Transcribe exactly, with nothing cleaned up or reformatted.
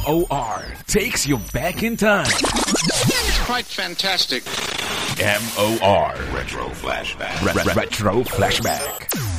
O R takes you back in time. It's quite fantastic. M O R Retro Flashback. Re- Retro Flashback.